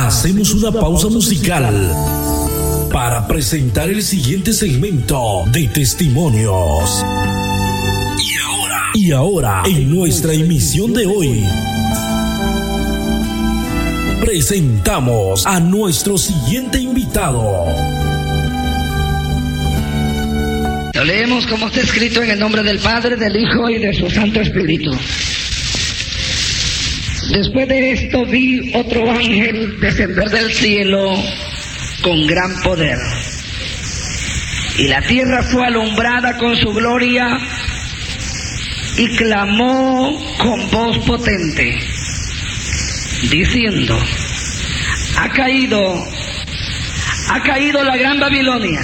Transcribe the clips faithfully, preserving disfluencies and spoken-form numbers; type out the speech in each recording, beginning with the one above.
Hacemos una pausa musical para presentar el siguiente segmento de testimonios. Y ahora, y ahora, en nuestra emisión de hoy, presentamos a nuestro siguiente invitado. Lo leemos como está escrito en el nombre del Padre, del Hijo y de su Santo Espíritu. Después de esto vi otro ángel descender del cielo con gran poder, y la tierra fue alumbrada con su gloria, y clamó con voz potente, diciendo: ha caído, ha caído la gran Babilonia,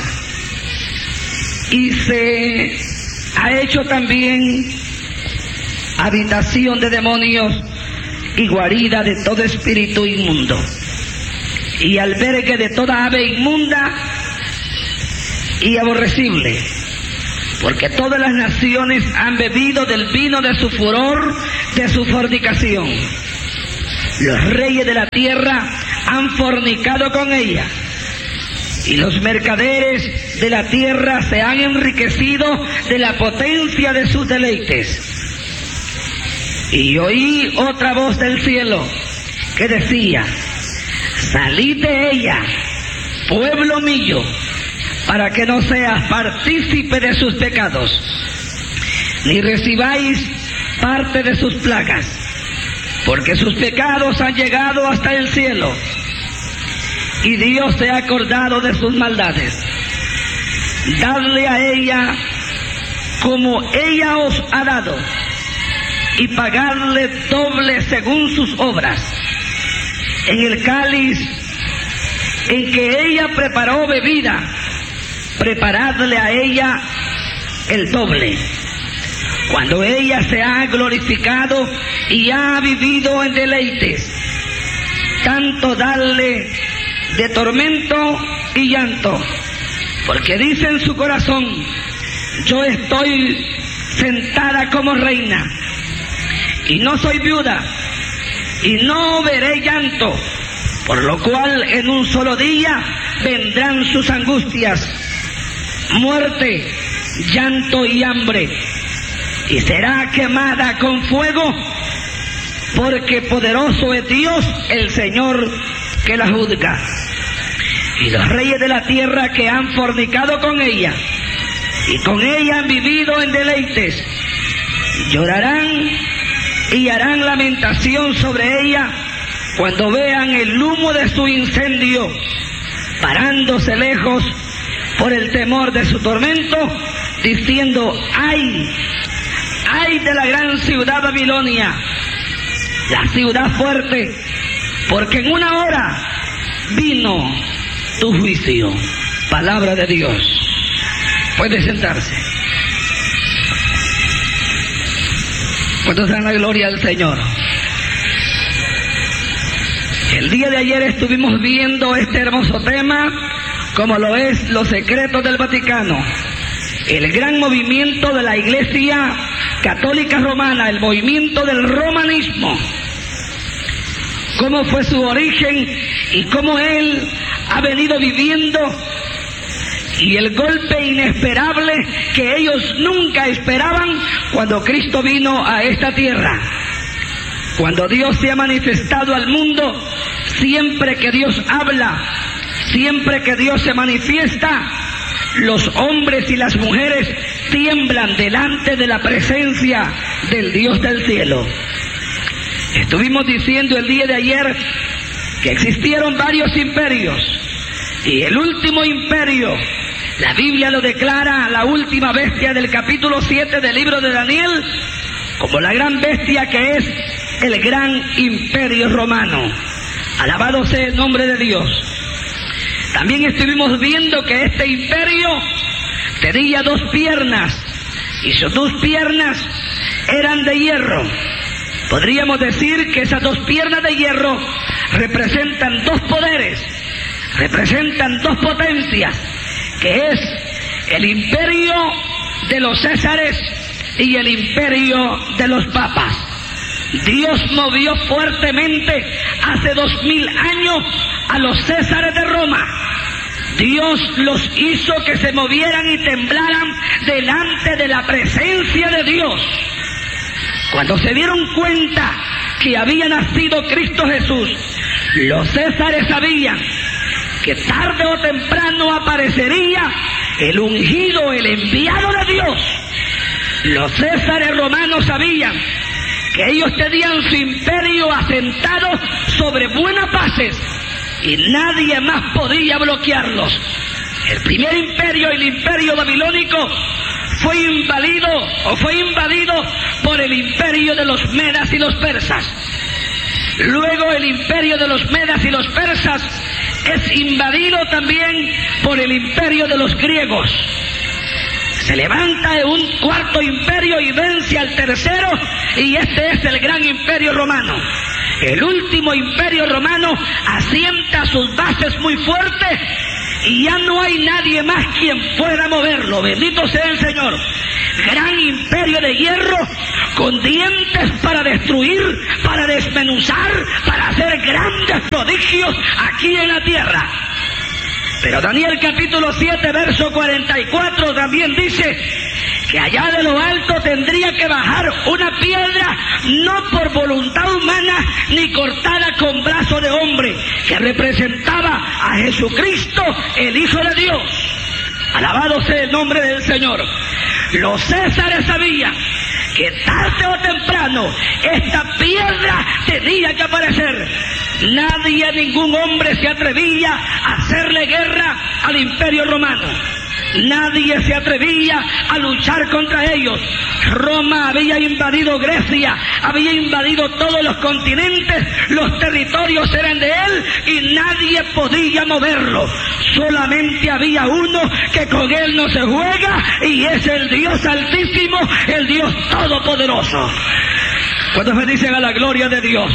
y se ha hecho también habitación de demonios y guarida de todo espíritu inmundo, y albergue de toda ave inmunda y aborrecible, porque todas las naciones han bebido del vino de su furor, de su fornicación. Los reyes de la tierra han fornicado con ella, y los mercaderes de la tierra se han enriquecido de la potencia de sus deleites. Y oí otra voz del cielo que decía: salid de ella, pueblo mío, para que no seas partícipe de sus pecados, ni recibáis parte de sus plagas, porque sus pecados han llegado hasta el cielo, y Dios se ha acordado de sus maldades. Dadle a ella como ella os ha dado, y pagadle doble según sus obras. En el cáliz en que ella preparó bebida, preparadle a ella el doble. Cuando ella se ha glorificado y ha vivido en deleites, tanto darle de tormento y llanto, porque dice en su corazón: yo estoy sentada como reina, y no soy viuda, y no veré llanto, por lo cual en un solo día vendrán sus angustias, muerte, llanto y hambre, y será quemada con fuego, porque poderoso es Dios, el Señor, que la juzga. Y los reyes de la tierra que han fornicado con ella, y con ella han vivido en deleites, llorarán y harán lamentación sobre ella cuando vean el humo de su incendio, parándose lejos por el temor de su tormento, diciendo: ¡ay! ¡ay de la gran ciudad Babilonia, la ciudad fuerte! Porque en una hora vino tu juicio. Palabra de Dios. Puede sentarse. ¿Cuántos dan la gloria al Señor? El día de ayer estuvimos viendo este hermoso tema, como lo es los secretos del Vaticano, el gran movimiento de la Iglesia Católica Romana, el movimiento del romanismo, cómo fue su origen y cómo él ha venido viviendo, y el golpe inesperable que ellos nunca esperaban cuando Cristo vino a esta tierra. Cuando Dios se ha manifestado al mundo, siempre que Dios habla, siempre que Dios se manifiesta, los hombres y las mujeres tiemblan delante de la presencia del Dios del cielo. Estuvimos diciendo el día de ayer que existieron varios imperios, y el último imperio, la Biblia lo declara, la última bestia del capítulo siete del libro de Daniel, como la gran bestia que es el gran imperio romano. Alabado sea el nombre de Dios. También estuvimos viendo que este imperio tenía dos piernas, y sus dos piernas eran de hierro. Podríamos decir que esas dos piernas de hierro representan dos poderes, representan dos potencias, que es el imperio de los Césares y el imperio de los papas. Dios movió fuertemente hace dos mil años a los Césares de Roma, Dios los hizo que se movieran y temblaran delante de la presencia de Dios. Cuando se dieron cuenta que había nacido Cristo Jesús, los Césares sabían que tarde o temprano aparecería el ungido, el enviado de Dios. Los Césares romanos sabían que ellos tenían su imperio asentado sobre buenas bases y nadie más podía bloquearlos. El primer imperio, el imperio babilónico, fue invadido o fue invadido por el imperio de los medas y los persas. Luego el imperio de los medas y los persas es invadido también por el imperio de los griegos. Se levanta un cuarto imperio y vence al tercero, y este es el gran imperio romano. El último imperio romano asienta sus bases muy fuertes y ya no hay nadie más quien pueda moverlo. Bendito sea el Señor. Gran imperio de hierro con dientes para destruir, para desmenuzar, para hacer grandes prodigios aquí en la tierra. Pero Daniel capítulo siete verso cuarenta y cuatro también dice que allá de lo alto tendría que bajar una piedra, no por voluntad humana ni cortada con brazo de hombre, que representaba a Jesucristo, el Hijo de Dios. Alabado sea el nombre del Señor. Los Césares sabían que tarde o temprano esta piedra tenía que aparecer. Nadie, ningún hombre se atrevía a hacerle guerra al imperio romano. Nadie se atrevía a luchar contra ellos. Roma había invadido Grecia, había invadido todos los continentes, los territorios eran de él y nadie podía moverlo. Solamente había uno que con él no se juega, y es el Dios Altísimo, el Dios Todopoderoso. ¿Cuántos me dicen a la gloria de Dios?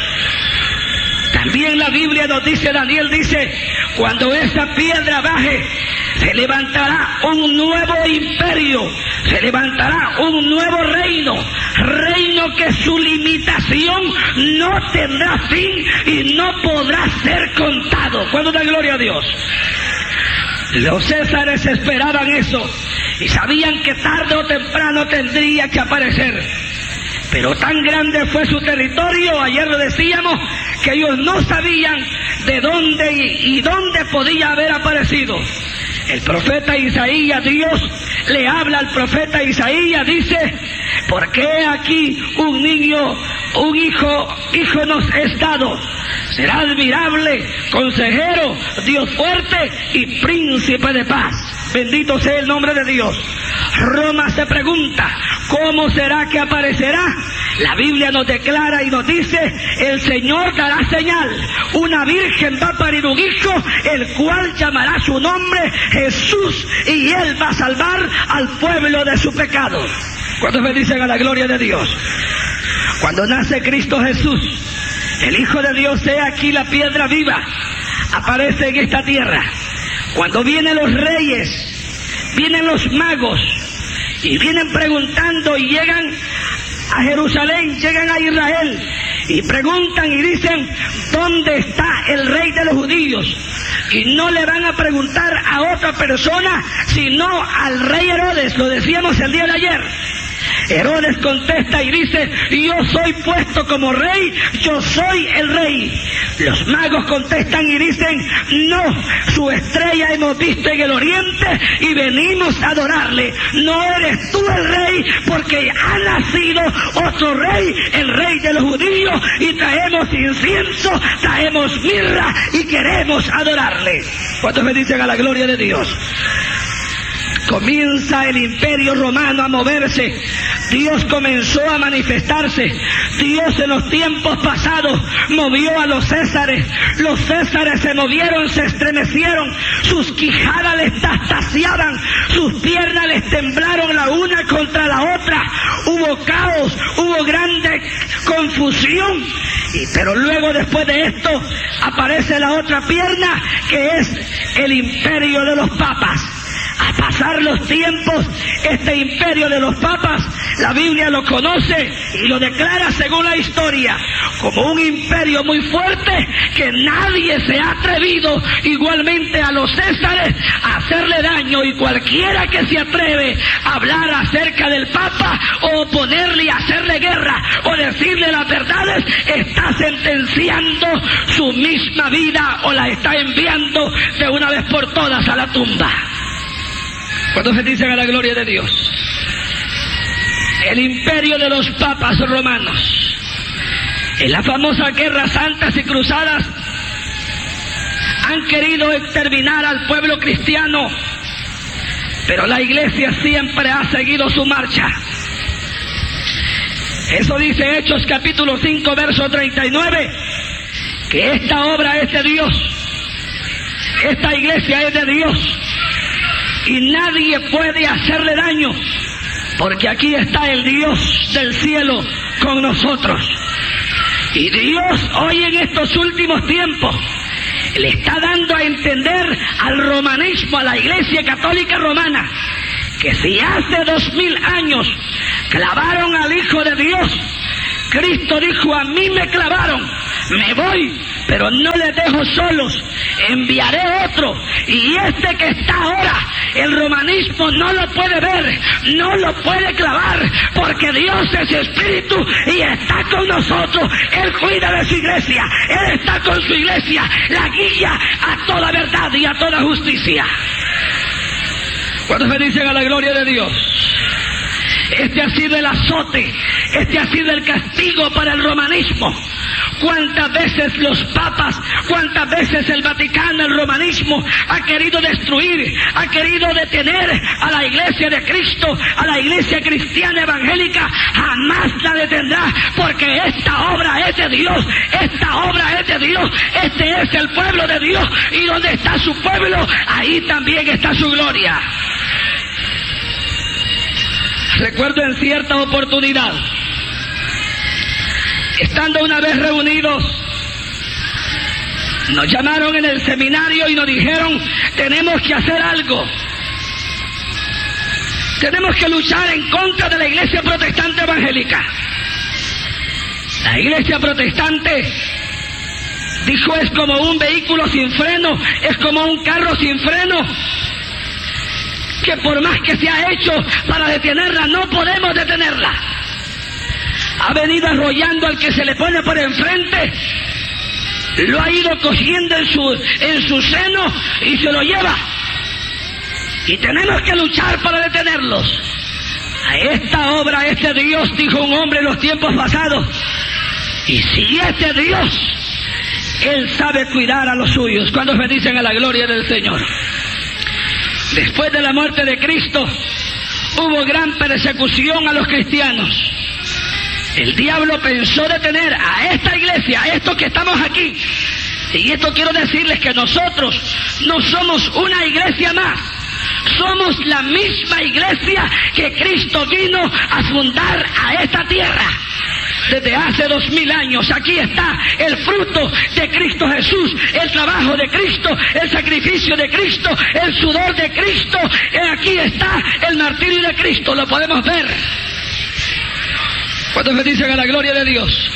También la Biblia nos dice, Daniel dice, cuando esa piedra baje, se levantará un nuevo imperio, se levantará un nuevo reino, reino que su limitación no tendrá fin y no podrá ser contado. ¿Cuándo da gloria a Dios? Los Césares esperaban eso y sabían que tarde o temprano tendría que aparecer. Pero tan grande fue su territorio, ayer lo decíamos, que ellos no sabían de dónde y, y dónde podía haber aparecido. El profeta Isaías, Dios le habla al profeta Isaías, dice, ¿por qué aquí un niño, un hijo, hijo nos es dado? Será admirable, consejero, Dios fuerte y príncipe de paz. Bendito sea el nombre de Dios. Roma se pregunta, ¿cómo será que aparecerá? La Biblia nos declara y nos dice, el Señor dará señal, una virgen va a parir un hijo, el cual llamará su nombre Jesús, y él va a salvar al pueblo de su pecado. ¿Cuántos me dicen a la gloria de Dios? Cuando nace Cristo Jesús, el Hijo de Dios, he aquí la piedra viva, aparece en esta tierra. Cuando vienen los reyes, vienen los magos, y vienen preguntando y llegan a Jerusalén, llegan a Israel y preguntan y dicen, ¿dónde está el rey de los judíos? Y no le van a preguntar a otra persona, sino al rey Herodes, lo decíamos el día de ayer. Herodes contesta y dice, yo soy puesto como rey, yo soy el rey. Los magos contestan y dicen, no, su estrella hemos visto en el oriente y venimos a adorarle. No eres tú el rey, porque ha nacido otro rey, el rey de los judíos, y traemos incienso, traemos mirra y queremos adorarle. ¿Cuántos me dicen a la gloria de Dios? Comienza el imperio romano a moverse. Dios comenzó a manifestarse. Dios en los tiempos pasados movió a los Césares. Los Césares se movieron, se estremecieron, sus quijadas les tastaseaban, sus piernas les temblaron la una contra la otra. Hubo caos, hubo grande confusión. Y, pero luego, después de esto, aparece la otra pierna, que es el imperio de los papas. A pasar los tiempos, este imperio de los papas, la Biblia lo conoce y lo declara según la historia como un imperio muy fuerte, que nadie se ha atrevido, igualmente a los césares, a hacerle daño, y cualquiera que se atreve a hablar acerca del papa o oponerle y hacerle guerra o decirle las verdades, está sentenciando su misma vida o la está enviando de una vez por todas a la tumba. Cuando se dicen a la gloria de Dios, el imperio de los papas romanos, en las famosas guerras santas y cruzadas, han querido exterminar al pueblo cristiano, pero la iglesia siempre ha seguido su marcha. Eso dice Hechos capítulo cinco, verso treinta y nueve, que esta obra es de Dios, esta iglesia es de Dios, y nadie puede hacerle daño, porque aquí está el Dios del cielo con nosotros. Y Dios hoy en estos últimos tiempos le está dando a entender al romanismo, a la iglesia católica romana, que si hace dos mil años clavaron al Hijo de Dios, Cristo dijo: a mí me clavaron, me voy, pero no les dejo solos, enviaré otro, y este que está ahora, el romanismo no lo puede ver, no lo puede clavar, porque Dios es espíritu y está con nosotros. Él cuida de su iglesia, Él está con su iglesia, la guía a toda verdad y a toda justicia. Cuando se dicen a la gloria de Dios, este ha sido el azote, este ha sido el castigo para el romanismo. Cuántas veces los papas, cuántas veces el Vaticano, el romanismo, ha querido destruir, ha querido detener a la iglesia de Cristo, a la iglesia cristiana evangélica, jamás la detendrá, porque esta obra es de Dios, esta obra es de Dios, este es el pueblo de Dios, y donde está su pueblo, ahí también está su gloria. Recuerdo en cierta oportunidad, estando una vez reunidos, nos llamaron en el seminario y nos dijeron: tenemos que hacer algo, tenemos que luchar en contra de la iglesia protestante evangélica. La iglesia protestante, dijo, es como un vehículo sin freno, es como un carro sin freno, que por más que se ha hecho para detenerla, no podemos detenerla. Ha venido arrollando al que se le pone por enfrente, lo ha ido cogiendo en su, en su seno y se lo lleva. Y tenemos que luchar para detenerlos. A esta obra es de Dios, dijo un hombre en los tiempos pasados. Y si es de Dios, Él sabe cuidar a los suyos. Cuando bendicen a la gloria del Señor. Después de la muerte de Cristo, hubo gran persecución a los cristianos. El diablo pensó detener a esta iglesia, a estos que estamos aquí. Y esto quiero decirles que nosotros no somos una iglesia más. Somos la misma iglesia que Cristo vino a fundar a esta tierra. Desde hace dos mil años, aquí está el fruto de Cristo Jesús, el trabajo de Cristo, el sacrificio de Cristo, el sudor de Cristo. Aquí está el martirio de Cristo, lo podemos ver. ¿Cuántos me dicen a la gloria de Dios?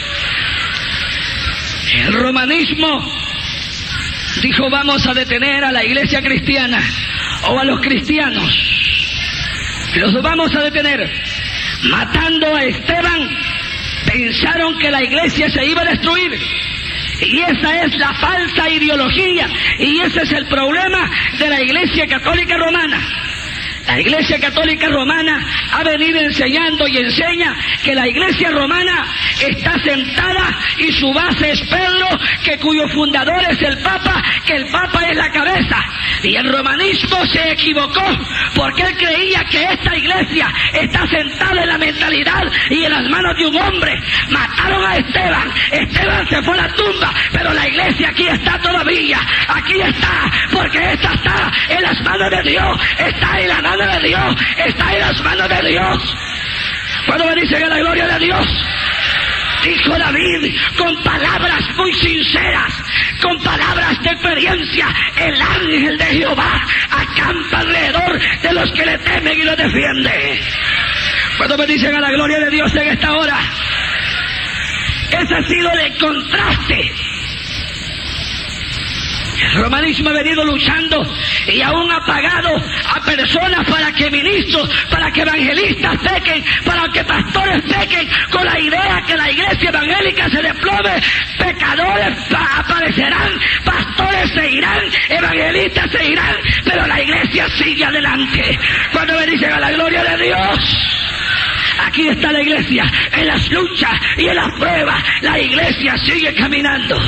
El romanismo dijo: vamos a detener a la iglesia cristiana o a los cristianos. Los vamos a detener. Matando a Esteban, pensaron que la iglesia se iba a destruir. Y esa es la falsa ideología, y ese es el problema de la iglesia católica romana. La iglesia católica romana ha venido enseñando y enseña que la iglesia romana está sentada y su base es Pedro, que cuyo fundador es el Papa, que el Papa es la cabeza. Y el romanismo se equivocó, porque él creía que esta iglesia está sentada en la mentalidad y en las manos de un hombre. Mataron a Esteban, Esteban se fue a la tumba, pero la iglesia aquí está todavía, aquí está, porque esta está en las manos de Dios, está en la mano de Dios, está en las manos de Dios. Cuando me dicen a la gloria de Dios, dijo David con palabras muy sinceras: con palabras de experiencia. El ángel de Jehová acampa alrededor de los que le temen y lo defiende. Cuando me dicen a la gloria de Dios en esta hora, ese ha sido el contraste. El romanismo ha venido luchando y aún ha pagado a personas para que ministros, para que evangelistas pequen, para que pastores pequen, con la idea que la iglesia evangélica se desplome. Pecadores aparecerán, pastores se irán, evangelistas se irán, pero la iglesia sigue adelante. Cuando me dicen a la gloria de Dios, aquí está la iglesia, en las luchas y en las pruebas, la iglesia sigue caminando.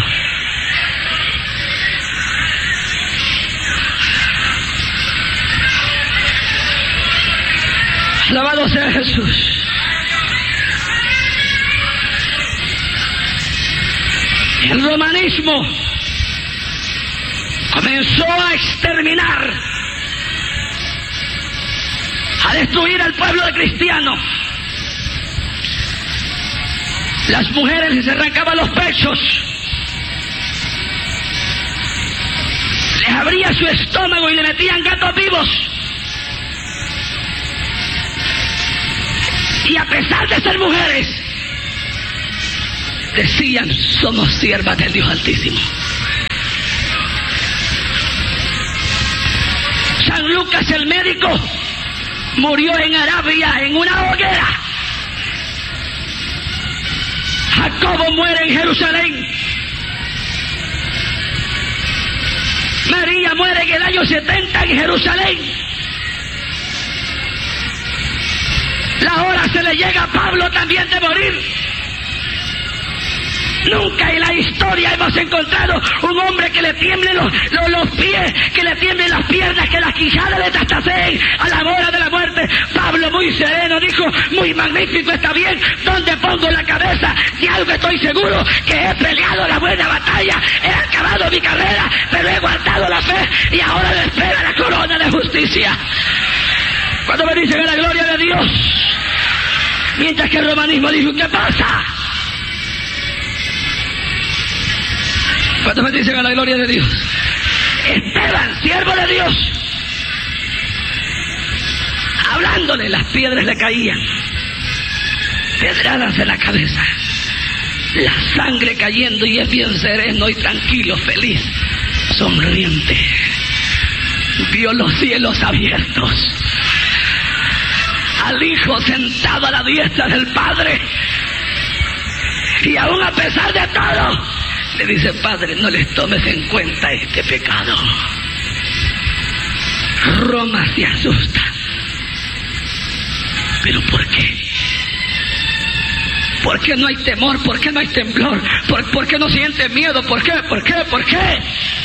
Alabado sea Jesús. El romanismo comenzó a exterminar, a destruir al pueblo de cristiano. Las mujeres les arrancaban los pechos, les abría su estómago y le metían gatos vivos. Y a pesar de ser mujeres, decían: somos siervas del Dios Altísimo. San Lucas el médico murió en Arabia en una hoguera. Jacobo muere en Jerusalén. María muere en el año setenta en Jerusalén. La hora se le llega a Pablo también de morir. Nunca en la historia hemos encontrado un hombre que le tiemblen los, los, los pies, que le tiemblen las piernas, que las quijadas le trastaseen a la hora de la muerte. Pablo, muy sereno, dijo: muy magnífico, está bien. ¿Dónde pongo la cabeza? De algo estoy seguro, que he peleado la buena batalla, he acabado mi carrera, pero he guardado la fe y ahora me espera la corona de justicia. Cuando me dicen a la gloria de Dios, mientras que el romanismo dijo: ¿qué pasa? Cuando me dicen a la gloria de Dios, Esteban, siervo de Dios, hablándole, las piedras le caían, pedradas en la cabeza, la sangre cayendo, y es bien sereno y tranquilo, feliz, sonriente. Vio los cielos abiertos, al Hijo sentado a la diestra del Padre, y aún a pesar de todo le dice: Padre, no les tomes en cuenta este pecado. Roma se asusta. ¿Pero por qué? ¿Por qué no hay temor? ¿Por qué no hay temblor? ¿Por, por qué no siente miedo? ¿Por qué? ¿Por qué? ¿Por qué?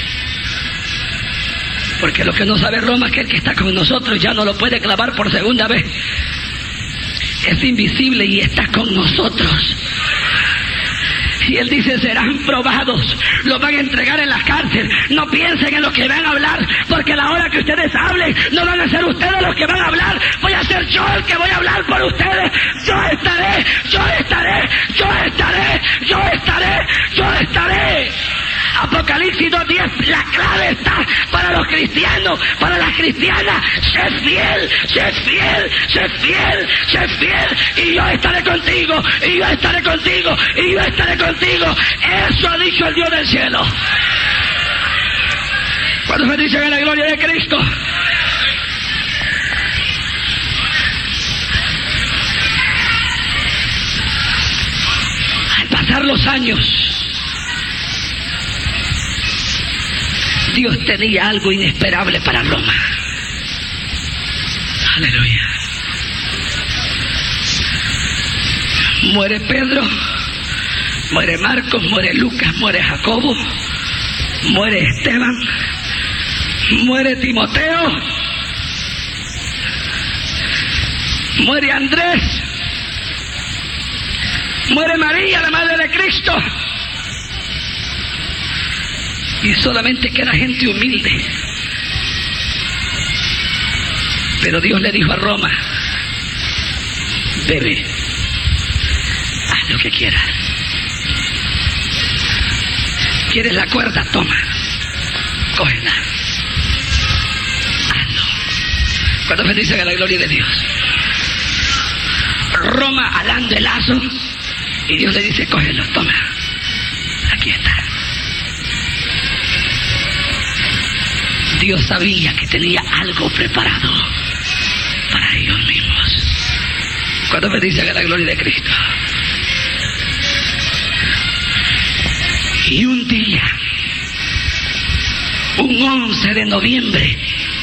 Porque lo que no sabe Roma es que el que está con nosotros ya no lo puede clavar por segunda vez. Es invisible y está con nosotros. Y él dice: serán probados, los van a entregar en la cárcel. No piensen en lo que van a hablar, porque a la hora que ustedes hablen, no van a ser ustedes los que van a hablar. Voy a ser yo el que voy a hablar por ustedes. Yo estaré, yo estaré, yo estaré, yo estaré, yo estaré. Apocalipsis dos diez, la clave está para los cristianos, para las cristianas. Sé fiel, sé fiel, sé fiel, sé fiel, y yo estaré contigo, y yo estaré contigo, y yo estaré contigo. Eso ha dicho el Dios del cielo. Cuando me dicen: a la gloria de Cristo, al pasar los años, Dios tenía algo inesperable para Roma. Aleluya. Muere Pedro, muere Marcos, muere Lucas, muere Jacobo, muere Esteban, muere Timoteo, muere Andrés, muere María, la madre de Cristo. Y solamente queda gente humilde. Pero Dios le dijo a Roma: bebe, haz lo que quieras. ¿Quieres la cuerda? Toma, cógela, hazlo. Cuando bendice a la gloria de Dios. Roma alando el lazo y Dios le dice, cógelo, toma, aquí está. Dios sabía que tenía algo preparado para ellos mismos. Cuando bendice a la gloria de Cristo. Y un día, un once de noviembre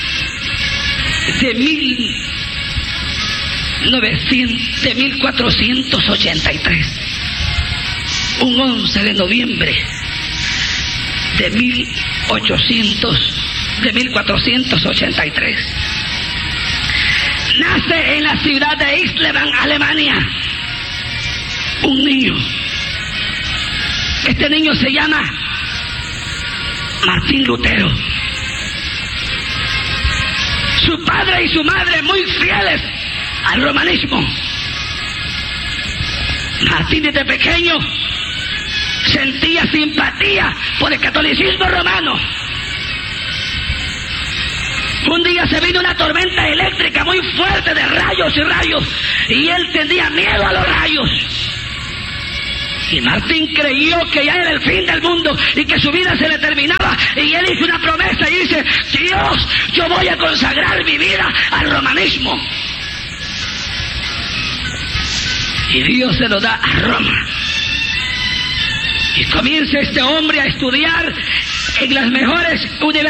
de mil novecientos, de mil cuatrocientos ochenta y tres, un once de noviembre de mil ochocientos, de mil cuatrocientos ochenta y tres, nace en la ciudad de Eisleben, Alemania, un niño. Este niño se llama Martín Lutero. Su padre y su madre muy fieles al romanismo. Martín desde pequeño sentía simpatía por el catolicismo romano. Un día se vino una tormenta eléctrica muy fuerte de rayos y rayos y él tenía miedo a los rayos. Y Martín creyó que ya era el fin del mundo y que su vida se le terminaba. Y él hizo una promesa y dice, Dios, yo voy a consagrar mi vida al romanismo. Y Dios se lo da a Roma. Y comienza este hombre a estudiar en las mejores universidades.